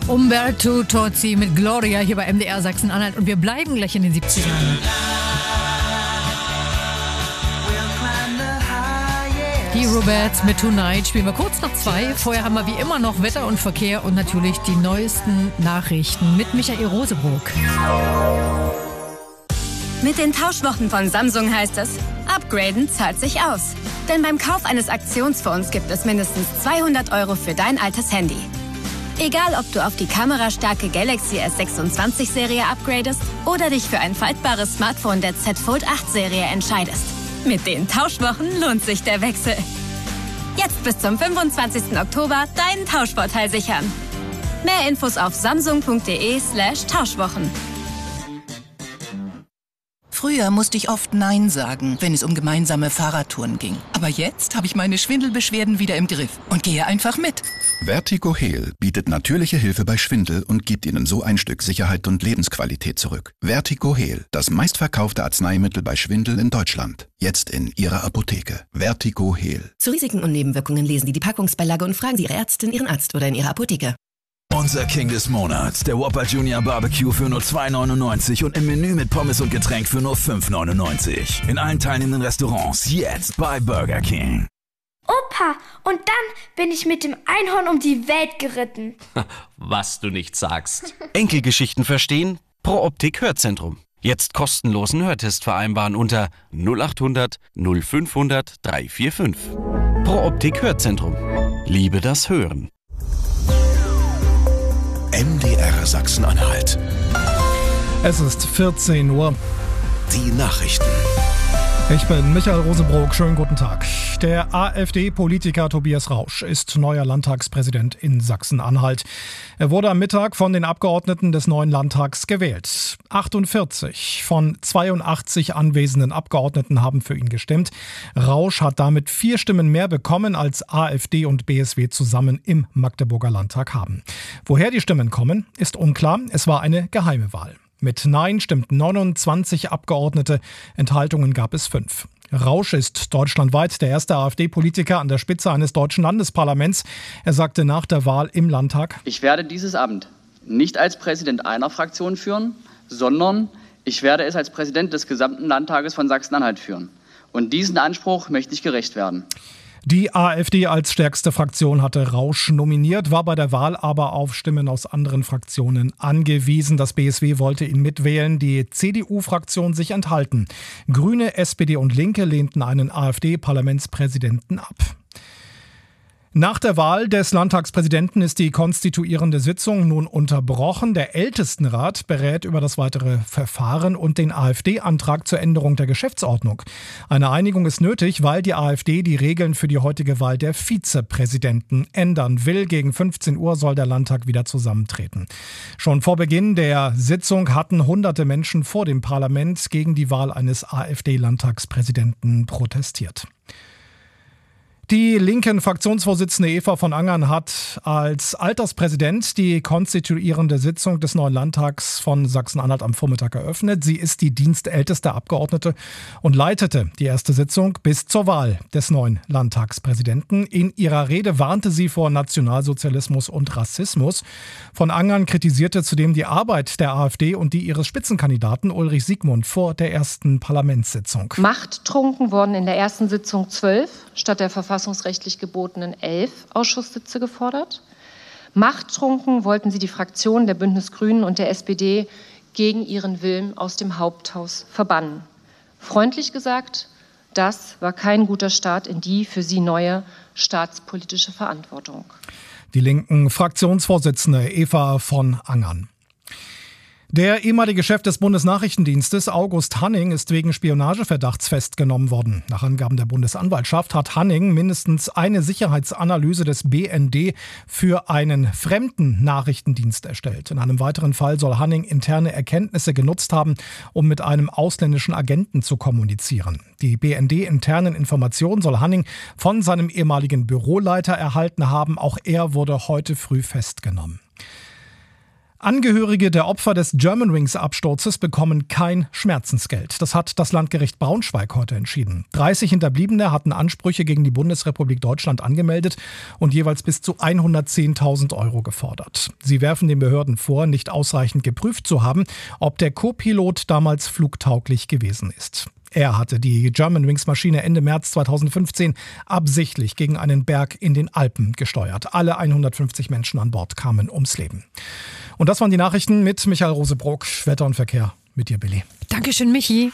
Umberto Tozzi mit Gloria hier bei MDR Sachsen-Anhalt und wir bleiben gleich in den 70ern. Die Roberts mit Tonight spielen wir kurz nach 2. Vorher haben wir wie immer noch Wetter und Verkehr und natürlich die neuesten Nachrichten mit Michael Rosebrook. Mit den Tauschwochen von Samsung heißt es, upgraden zahlt sich aus. Denn beim Kauf eines Aktionsfonds gibt es mindestens 200 € für dein altes Handy. Egal, ob du auf die kamerastarke Galaxy S26-Serie upgradest oder dich für ein faltbares Smartphone der Z Fold 8-Serie entscheidest. Mit den Tauschwochen lohnt sich der Wechsel. Jetzt bis zum 25. Oktober deinen Tauschvorteil sichern. Mehr Infos auf samsung.de/Tauschwochen. Früher musste ich oft Nein sagen, wenn es um gemeinsame Fahrradtouren ging. Aber jetzt habe ich meine Schwindelbeschwerden wieder im Griff und gehe einfach mit. Vertigo Heal bietet natürliche Hilfe bei Schwindel und gibt Ihnen so ein Stück Sicherheit und Lebensqualität zurück. Vertigo Heal, das meistverkaufte Arzneimittel bei Schwindel in Deutschland. Jetzt in Ihrer Apotheke. Vertigo Heal. Zu Risiken und Nebenwirkungen lesen Sie die Packungsbeilage und fragen Sie Ihre Ärztin, Ihren Arzt oder in Ihrer Apotheke. Unser King des Monats, der Whopper Junior Barbecue für nur 2,99 und im Menü mit Pommes und Getränk für nur 5,99. In allen teilnehmenden Restaurants jetzt bei Burger King. Opa, und dann bin ich mit dem Einhorn um die Welt geritten. Was du nicht sagst. Enkelgeschichten verstehen? Pro Optik Hörzentrum. Jetzt kostenlosen Hörtest vereinbaren unter 0800 0500 345. Pro Optik Hörzentrum. Liebe das Hören. MDR Sachsen-Anhalt. Es ist 14 Uhr. Die Nachrichten. Ich bin Michael Rosebrook. Schönen guten Tag. Der AfD-Politiker Tobias Rausch ist neuer Landtagspräsident in Sachsen-Anhalt. Er wurde am Mittag von den Abgeordneten des neuen Landtags gewählt. 48 von 82 anwesenden Abgeordneten haben für ihn gestimmt. Rausch hat damit 4 Stimmen mehr bekommen, als AfD und BSW zusammen im Magdeburger Landtag haben. Woher die Stimmen kommen, ist unklar. Es war eine geheime Wahl. Mit Nein stimmten 29 Abgeordnete, Enthaltungen gab es 5. Rausch ist deutschlandweit der erste AfD-Politiker an der Spitze eines deutschen Landesparlaments. Er sagte nach der Wahl im Landtag: Ich werde dieses Amt nicht als Präsident einer Fraktion führen, sondern ich werde es als Präsident des gesamten Landtages von Sachsen-Anhalt führen. Und diesen Anspruch möchte ich gerecht werden. Die AfD als stärkste Fraktion hatte Rausch nominiert, war bei der Wahl aber auf Stimmen aus anderen Fraktionen angewiesen. Das BSW wollte ihn mitwählen, die CDU-Fraktion sich enthalten. Grüne, SPD und Linke lehnten einen AfD-Parlamentspräsidenten ab. Nach der Wahl des Landtagspräsidenten ist die konstituierende Sitzung nun unterbrochen. Der Ältestenrat berät über das weitere Verfahren und den AfD-Antrag zur Änderung der Geschäftsordnung. Eine Einigung ist nötig, weil die AfD die Regeln für die heutige Wahl der Vizepräsidenten ändern will. Gegen 15 Uhr soll der Landtag wieder zusammentreten. Schon vor Beginn der Sitzung hatten hunderte Menschen vor dem Parlament gegen die Wahl eines AfD-Landtagspräsidenten protestiert. Die linken Fraktionsvorsitzende Eva von Angern hat als Alterspräsident die konstituierende Sitzung des neuen Landtags von Sachsen-Anhalt am Vormittag eröffnet. Sie ist die dienstälteste Abgeordnete und leitete die erste Sitzung bis zur Wahl des neuen Landtagspräsidenten. In ihrer Rede warnte sie vor Nationalsozialismus und Rassismus. Von Angern kritisierte zudem die Arbeit der AfD und die ihres Spitzenkandidaten Ulrich Siegmund vor der ersten Parlamentssitzung. Machttrunken wurden in der ersten Sitzung 12 statt der verfassungsrechtlich gebotenen 11 Ausschusssitze gefordert. Machttrunken wollten sie die Fraktionen der Bündnis Grünen und der SPD gegen ihren Willen aus dem Haupthaus verbannen. Freundlich gesagt, das war kein guter Start in die für sie neue staatspolitische Verantwortung. Die linken Fraktionsvorsitzende Eva von Angern. Der ehemalige Chef des Bundesnachrichtendienstes, August Hanning, ist wegen Spionageverdachts festgenommen worden. Nach Angaben der Bundesanwaltschaft hat Hanning mindestens eine Sicherheitsanalyse des BND für einen fremden Nachrichtendienst erstellt. In einem weiteren Fall soll Hanning interne Erkenntnisse genutzt haben, um mit einem ausländischen Agenten zu kommunizieren. Die BND-internen Informationen soll Hanning von seinem ehemaligen Büroleiter erhalten haben. Auch er wurde heute früh festgenommen. Angehörige der Opfer des Germanwings-Absturzes bekommen kein Schmerzensgeld. Das hat das Landgericht Braunschweig heute entschieden. 30 Hinterbliebene hatten Ansprüche gegen die Bundesrepublik Deutschland angemeldet und jeweils bis zu 110.000 € gefordert. Sie werfen den Behörden vor, nicht ausreichend geprüft zu haben, ob der Co-Pilot damals flugtauglich gewesen ist. Er hatte die Germanwings-Maschine Ende März 2015 absichtlich gegen einen Berg in den Alpen gesteuert. Alle 150 Menschen an Bord kamen ums Leben. Und das waren die Nachrichten mit Michael Rosebrock. Wetter und Verkehr mit dir, Billy. Dankeschön, Michi.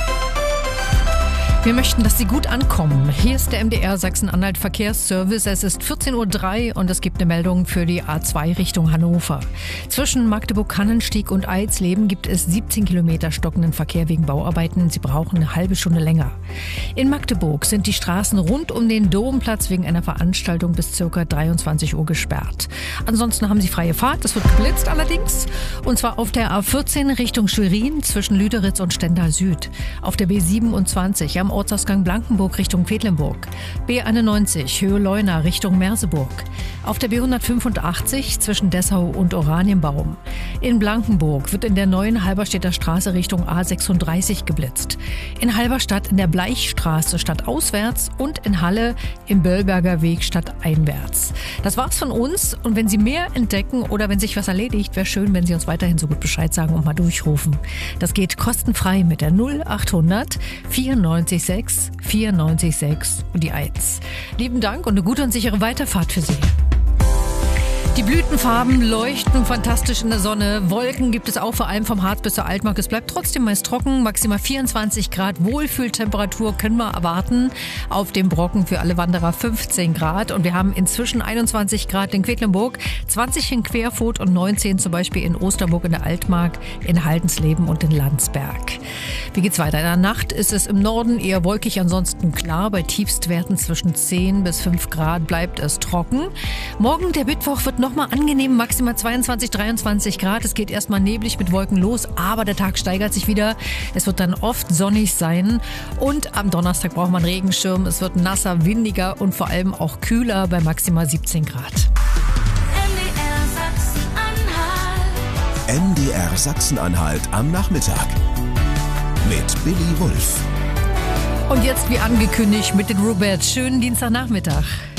Wir möchten, dass Sie gut ankommen. Hier ist der MDR Sachsen-Anhalt Verkehrsservice. Es ist 14:03 Uhr und es gibt eine Meldung für die A2 Richtung Hannover. Zwischen Magdeburg-Kannenstieg und Eisleben gibt es 17 Kilometer stockenden Verkehr wegen Bauarbeiten. Sie brauchen eine halbe Stunde länger. In Magdeburg sind die Straßen rund um den Domplatz wegen einer Veranstaltung bis ca. 23 Uhr gesperrt. Ansonsten haben Sie freie Fahrt. Es wird geblitzt allerdings. Und zwar auf der A14 Richtung Schwerin zwischen Lüderitz und Stendal Süd. Auf der B27 am Ortsausgang Blankenburg Richtung Quedlinburg. B91 Höhe Leuna Richtung Merseburg. Auf der B185 zwischen Dessau und Oranienbaum. In Blankenburg wird in der neuen Halberstädter Straße Richtung A36 geblitzt. In Halberstadt in der Bleichstraße stadtauswärts und in Halle im Böllberger Weg stadteinwärts. Das war's von uns und wenn Sie mehr entdecken oder wenn sich was erledigt, wäre schön, wenn Sie uns weiterhin so gut Bescheid sagen und mal durchrufen. Das geht kostenfrei mit der 0800 94 94,6 und die 1. Lieben Dank und eine gute und sichere Weiterfahrt für Sie. Die Blütenfarben leuchten fantastisch in der Sonne. Wolken gibt es auch vor allem vom Harz bis zur Altmark. Es bleibt trotzdem meist trocken. Maximal 24 Grad Wohlfühltemperatur können wir erwarten. Auf dem Brocken für alle Wanderer 15 Grad. Und wir haben inzwischen 21 Grad in Quedlinburg, 20 in Querfurt und 19 zum Beispiel in Osterburg in der Altmark, in Haldensleben und in Landsberg. Wie geht's weiter? In der Nacht ist es im Norden eher wolkig, ansonsten klar. Bei Tiefstwerten zwischen 10 bis 5 Grad bleibt es trocken. Morgen, der Mittwoch, wird nochmal angenehm, maximal 22, 23 Grad. Es geht erstmal neblig mit Wolken los, aber der Tag steigert sich wieder. Es wird dann oft sonnig sein und am Donnerstag braucht man einen Regenschirm. Es wird nasser, windiger und vor allem auch kühler bei maximal 17 Grad. MDR Sachsen-Anhalt am Nachmittag mit Billy Wulff. Und jetzt wie angekündigt mit den Rubettes. Schönen Dienstagnachmittag.